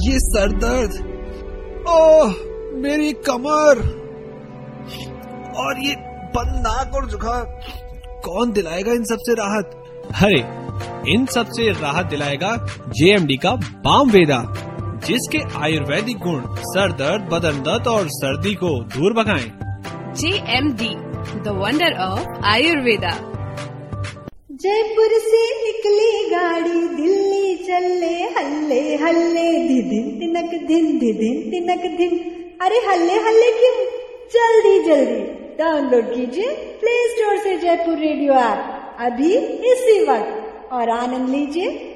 ये सर दर्द, ओह मेरी कमर और ये बंद नाक और जुकाम, कौन दिलाएगा इन सबसे राहत? अरे इन सबसे राहत दिलाएगा JMD का बाम वेदा, जिसके आयुर्वेदिक गुण सर दर्द, बदन दर्द और सर्दी को दूर भगाएं। JMD, the wonder of Ayurveda. Jaipur से निकली गाड़ी, दिल्ली चले हल्ले हल्ले, धिदिन तिनक धिन, धिदिन तिनक धिन। अरे हल्ले हल्ले क्यों, जल्दी जल्दी डाउनलोड कीजिए प्ले स्टोर से जयपुर रेडियो ऐप अभी इसी वक्त और आनंद लीजिए